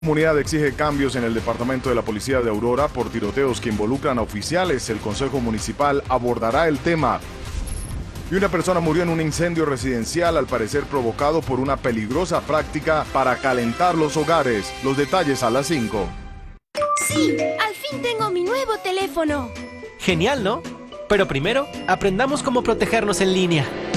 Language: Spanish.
La comunidad exige cambios en el departamento de la policía de Aurora por tiroteos que involucran a oficiales. El consejo municipal abordará el tema. Y una persona murió en un incendio residencial, al parecer provocado por una peligrosa práctica para calentar los hogares. Los detalles a las 5. ¡Sí! ¡Al fin tengo mi nuevo teléfono! Genial, ¿no? Pero primero, aprendamos cómo protegernos en línea.